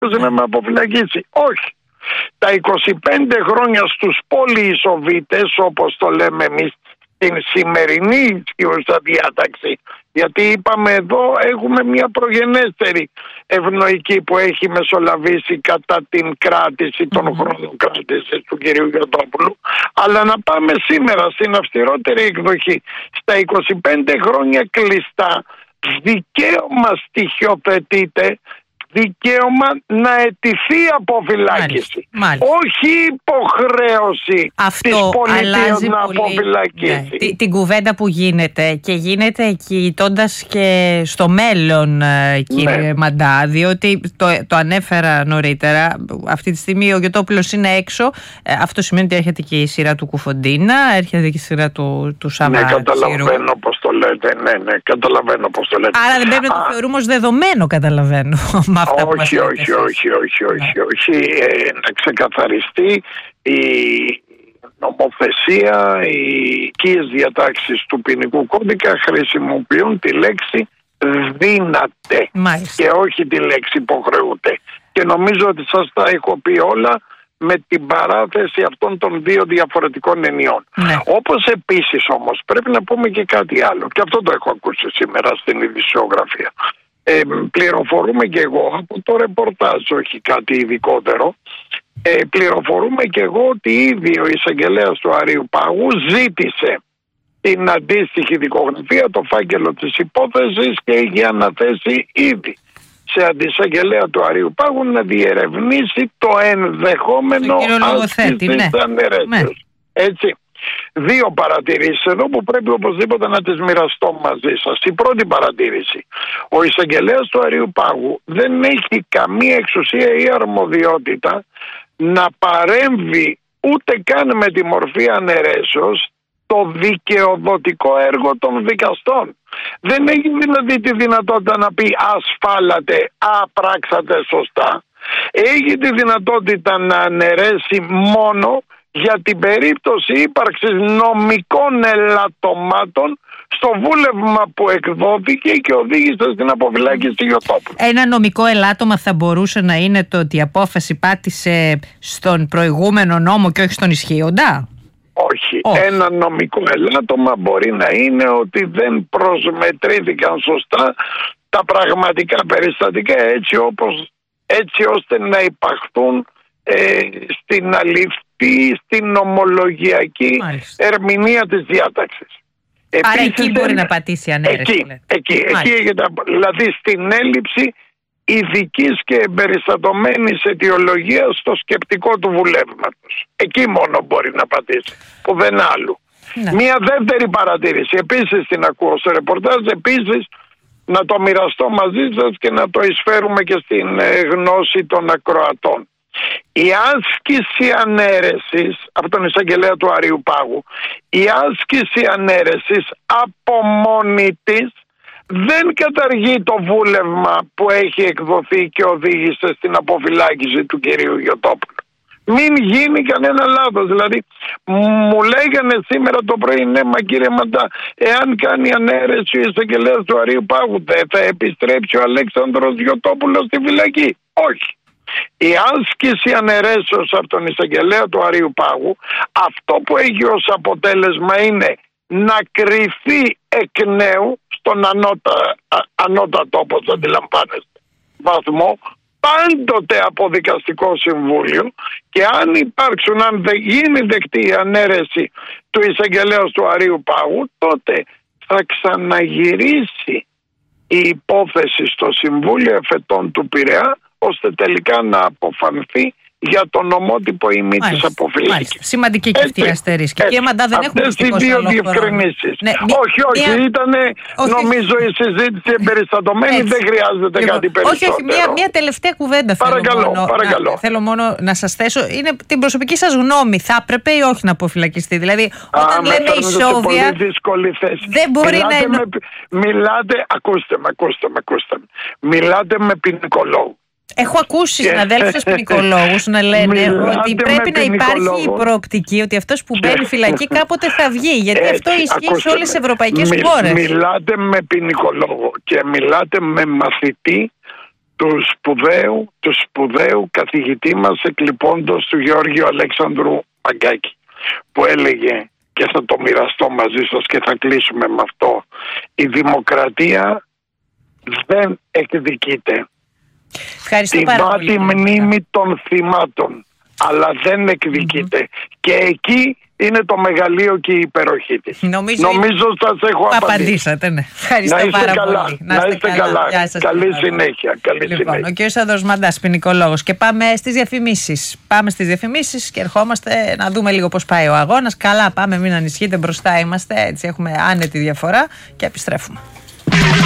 να με αποφυλακίσει. Όχι. Τα 25 χρόνια στους πολυεισοβήτες, όπως το λέμε εμείς, την σημερινή ισχύουσα διάταξη, γιατί είπαμε εδώ έχουμε μια προγενέστερη ευνοϊκή που έχει μεσολαβήσει κατά την κράτηση των χρόνων κράτησης του κυρίου Γιωτόπουλου, αλλά να πάμε σήμερα στην αυστηρότερη εκδοχή. Στα 25 χρόνια κλειστά δικαίωμα στοιχειοθετείται, δικαίωμα να αιτηθεί αποφυλάκηση. Όχι υποχρέωση της πολιτείας να αποφυλακίσει. Ναι. Την κουβέντα που γίνεται και γίνεται κοιτώντας και στο μέλλον, κύριε Μαντά, διότι το ανέφερα νωρίτερα, αυτή τη στιγμή ο Γιωτόπουλος είναι έξω, αυτό σημαίνει ότι έρχεται και η σειρά του Κουφοντίνα, έρχεται και η σειρά του Σαββά. Ναι, καταλαβαίνω πώς το λέτε. Ναι, καταλαβαίνω πώς το λέτε. Άρα δεν πρέπει να το θεωρούμε ως δεδομένο, καταλαβαίνω. Όχι. Να ξεκαθαριστεί η νομοθεσία, οι οικίες διατάξεις του ποινικού κώδικα χρησιμοποιούν τη λέξη δύναται. Μάλιστα. Και όχι τη λέξη υποχρεούται. Και νομίζω ότι σας τα έχω πει όλα με την παράθεση αυτών των δύο διαφορετικών ενιών. Ναι. Όπως επίσης όμως πρέπει να πούμε και κάτι άλλο, και αυτό το έχω ακούσει σήμερα στην ειδησιογραφία. Πληροφορούμε και εγώ από το ρεπορτάζ, όχι κάτι ειδικότερο, πληροφορούμε και εγώ ότι ήδη ο εισαγγελέας του Αρείου Πάγου ζήτησε την αντίστοιχη δικογραφία, το φάκελο της υπόθεσης, και είχε αναθέσει ήδη σε αντισαγγελέα του Αρείου Πάγου να διερευνήσει το ενδεχόμενο άσκησης αναιρέσεως. Έτσι. Δύο παρατηρήσεις εδώ που πρέπει οπωσδήποτε να τις μοιραστώ μαζί σας. Η πρώτη παρατήρηση. Ο εισαγγελέας του Αρείου Πάγου δεν έχει καμία εξουσία ή αρμοδιότητα να παρέμβει ούτε καν με τη μορφή αναιρέσεως το δικαιοδοτικό έργο των δικαστών. Δεν έχει δηλαδή τη δυνατότητα να πει ασφάλατε, πράξατε σωστά. Έχει τη δυνατότητα να αναιρέσει μόνο για την περίπτωση ύπαρξης νομικών ελαττωμάτων στο βούλευμα που εκδόθηκε και οδήγησε στην αποφυλάκηση του Γιωτόπουλου. Ένα νομικό ελάττωμα θα μπορούσε να είναι το ότι η απόφαση πάτησε στον προηγούμενο νόμο και όχι στον ισχύοντα. Όχι. Ένα νομικό ελάττωμα μπορεί να είναι ότι δεν προσμετρήθηκαν σωστά τα πραγματικά περιστατικά έτσι ώστε να υπαχθούν στην αληθή, στην ομολογιακή ερμηνεία της διάταξης. Άρα εκεί μπορεί να πατήσει ανέρεση. Εκεί έχετε, δηλαδή στην έλλειψη ειδικής και εμπεριστατωμένης αιτιολογίας στο σκεπτικό του βουλεύματος. Εκεί μόνο μπορεί να πατήσει, που δεν άλλου. Ναι. Μία δεύτερη παρατήρηση, επίσης την ακούω στο ρεπορτάζ, επίσης να το μοιραστώ μαζί σας και να το εισφέρουμε και στην γνώση των ακροατών. Η άσκηση ανέρεσης από τον εισαγγελέα του Αρείου Πάγου, η άσκηση ανέρεσης από μόνη της δεν καταργεί το βούλευμα που έχει εκδοθεί και οδήγησε στην αποφυλάκηση του κυρίου Γιωτόπουλου. Μην γίνει κανένα λάθος. Δηλαδή μου λέγανε σήμερα το πρωί, ναι μα κύριε Μαντά, εάν κάνει ανέρεση ο εισαγγελέας του Αρείου Πάγου δεν θα επιστρέψει ο Αλέξανδρος Γιωτόπουλος στη φυλακή. Όχι. Η άσκηση αναιρέσεως από τον εισαγγελέα του Αρείου Πάγου, αυτό που έχει ως αποτέλεσμα είναι να κριθεί εκ νέου στον ανώτατο, όπως αντιλαμβάνεστε, βαθμό, πάντοτε από δικαστικό συμβούλιο, και αν γίνει δεκτή η ανέρεση του εισαγγελέα του Αρείου Πάγου, τότε θα ξαναγυρίσει η υπόθεση στο Συμβούλιο Εφετών του Πειραιά, ώστε τελικά να αποφανθεί για το νομότυπο ημί της αποφυλάκησης. Σημαντική και αυτή η αστερίσκη. Κύριε Μαντά, δεν έχουμε αυτές οι δύο διευκρινήσεις. Ναι, όχι, ήταν νομίζω η συζήτηση εμπεριστατωμένη, δεν χρειάζεται κάτι περισσότερο. Όχι, μια τελευταία κουβέντα παρακαλώ. Θέλω μόνο να σας θέσω. Είναι την προσωπική σας γνώμη. Θα έπρεπε ή όχι να αποφυλακιστεί? Δηλαδή, όταν λέμε ισόβια, δεν μπορεί να... Ακούστε με. Μιλάτε με ποινικολόγο. Έχω ακούσει συναδέλφους ποινικολόγους να λένε ότι πρέπει να υπάρχει η προοπτική ότι αυτός που μπαίνει φυλακή κάποτε θα βγει. Γιατί αυτό ισχύει σε όλες τις ευρωπαϊκές χώρες. Μιλάτε με ποινικολόγο και μιλάτε με μαθητή του σπουδαίου καθηγητή μας εκλειπώντος του Γεώργιου Αλέξανδρου Μαγκάκη, που έλεγε, και θα το μοιραστώ μαζί σας και θα κλείσουμε με αυτό: η δημοκρατία δεν εκδικείται. Τιμά τη μνήμη των θυμάτων, αλλά δεν εκδικείται. Και εκεί είναι το μεγαλείο και η υπεροχή της. Νομίζω σας έχω απαντήσει. Απαντήσατε, ναι. Ευχαριστώ πάρα πολύ. Να είστε καλά. Καλή συνέχεια. Λοιπόν, ο κ. Σάνδρος Μαντάς, ποινικολόγος. Και πάμε στις διαφημίσεις. Και ερχόμαστε να δούμε λίγο πώς πάει ο αγώνας. Καλά πάμε, μην ανησυχείτε, μπροστά είμαστε. Έτσι έχουμε άνετη διαφορά και επιστρέφουμε.